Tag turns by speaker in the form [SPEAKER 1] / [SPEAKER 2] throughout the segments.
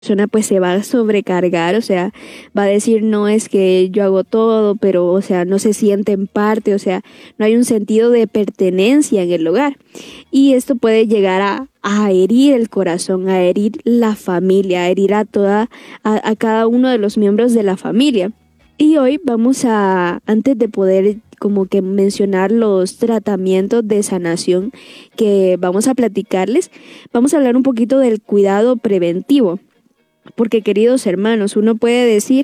[SPEAKER 1] persona pues se va a sobrecargar, o sea, va a decir no es que yo hago todo, pero o sea, no se siente en parte, o sea, no hay un sentido de pertenencia en el hogar. Y esto puede llegar a herir el corazón, a herir la familia, a herir a cada uno de los miembros de la familia. Y hoy vamos antes de poder como que mencionar los tratamientos de sanación que vamos a platicarles, vamos a hablar un poquito del cuidado preventivo. Porque, queridos hermanos, uno puede decir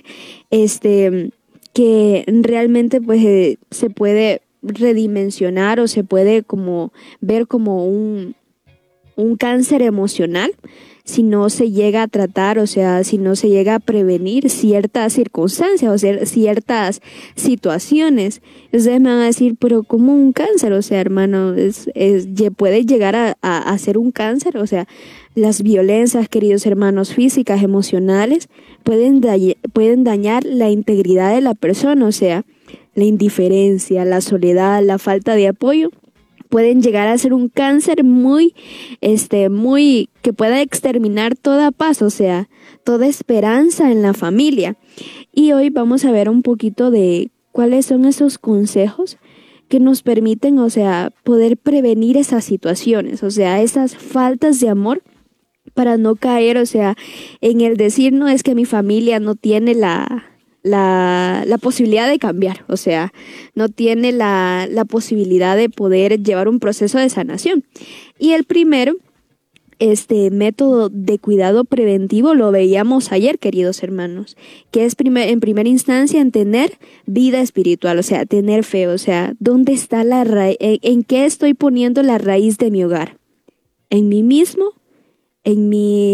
[SPEAKER 1] que realmente pues se puede redimensionar o se puede como ver como un cáncer emocional si no se llega a tratar, o sea, si no se llega a prevenir ciertas circunstancias, o sea, ciertas situaciones. Ustedes me van a decir, pero ¿cómo un cáncer? O sea, hermano, puede llegar a ser un cáncer, o sea, las violencias, queridos hermanos, físicas, emocionales, pueden dañar la integridad de la persona, o sea, la indiferencia, la soledad, la falta de apoyo, pueden llegar a ser un cáncer muy, que pueda exterminar toda paz, o sea, toda esperanza en la familia. Y hoy vamos a ver un poquito de cuáles son esos consejos que nos permiten, o sea, poder prevenir esas situaciones, o sea, esas faltas de amor, para no caer, o sea, en el decir, no, es que mi familia no tiene la posibilidad de cambiar, o sea, no tiene la posibilidad de poder llevar un proceso de sanación. Y el primero, método de cuidado preventivo, lo veíamos ayer, queridos hermanos, que es en primera instancia en tener vida espiritual, o sea, tener fe, o sea, ¿dónde está la raíz? ¿En qué estoy poniendo la raíz de mi hogar? ¿En mí mismo? ¿En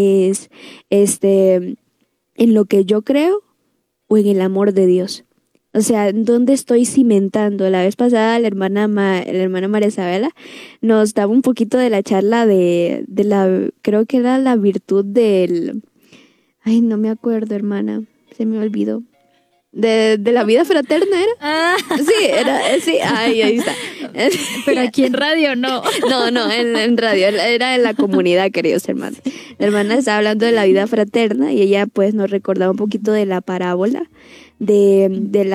[SPEAKER 1] en lo que yo creo? ¿O en el amor de Dios? O sea, ¿dónde estoy cimentando? La vez pasada la hermana María Isabela nos daba un poquito de la charla de creo que era la virtud ay, no me acuerdo, hermana, se me olvidó. De la vida fraterna era. Sí, ahí está.
[SPEAKER 2] Pero aquí en radio no.
[SPEAKER 1] No, en radio, era en la comunidad, queridos hermanos. La hermana estaba hablando de la vida fraterna y ella pues nos recordaba un poquito de la parábola de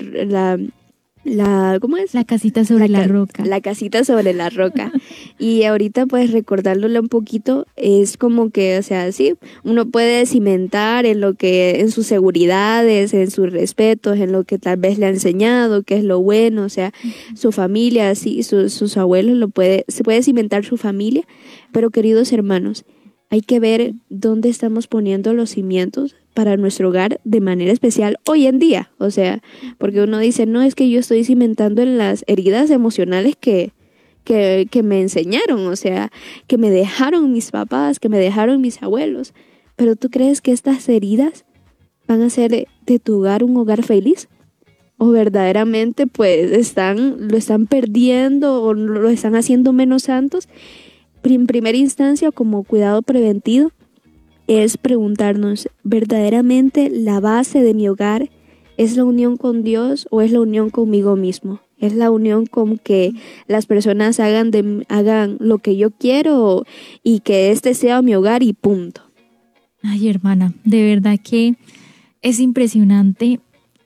[SPEAKER 1] ¿cómo es?
[SPEAKER 2] La casita sobre la roca.
[SPEAKER 1] La casita sobre la roca. Y ahorita pues recordándole un poquito, es como que, o sea, sí, uno puede cimentar en sus seguridades, en sus respetos, en lo que tal vez le ha enseñado, que es lo bueno, o sea, su familia, sí, sus abuelos, se puede cimentar su familia, pero queridos hermanos, hay que ver dónde estamos poniendo los cimientos para nuestro hogar de manera especial hoy en día. O sea, porque uno dice, no, es que yo estoy cimentando en las heridas emocionales que me enseñaron, o sea, que me dejaron mis papás, que me dejaron mis abuelos. Pero ¿tú crees que estas heridas van a hacer de tu hogar un hogar feliz? ¿O verdaderamente pues lo están perdiendo o lo están haciendo menos santos? En primera instancia, como cuidado preventivo, es preguntarnos, ¿verdaderamente la base de mi hogar es la unión con Dios o es la unión conmigo mismo? ¿Es la unión con que las personas hagan lo que yo quiero y que este sea mi hogar y punto?
[SPEAKER 2] Ay, hermana, de verdad que es impresionante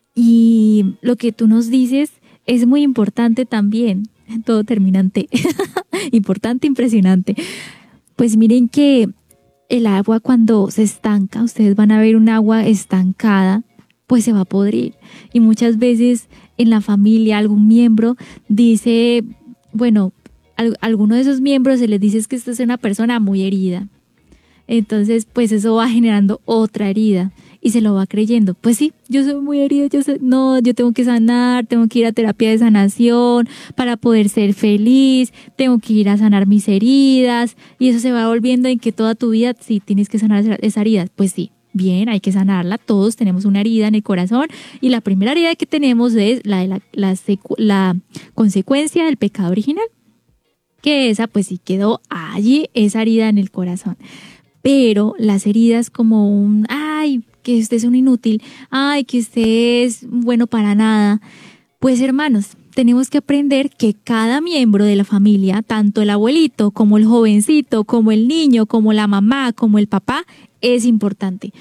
[SPEAKER 2] y lo que tú nos dices es muy importante también. Todo terminante. Importante, impresionante. Pues miren que el agua cuando se estanca, ustedes van a ver un agua estancada, pues se va a podrir. Y muchas veces en la familia algún miembro dice, bueno, alguno de esos miembros se les dice que esta es una persona muy herida. Entonces, pues eso va generando otra herida y se lo va creyendo. Pues sí, yo soy muy herida, yo tengo que sanar, tengo que ir a terapia de sanación para poder ser feliz, tengo que ir a sanar mis heridas y eso se va volviendo en que toda tu vida sí tienes que sanar esa herida. Pues sí, bien, hay que sanarla, todos tenemos una herida en el corazón y la primera herida que tenemos es la consecuencia del pecado original, que esa pues sí quedó allí, esa herida en el corazón. Pero las heridas como ay, que usted es un inútil, ay, que usted es bueno para nada. Pues hermanos, tenemos que aprender que cada miembro de la familia, tanto el abuelito como el jovencito, como el niño, como la mamá, como el papá, es importante.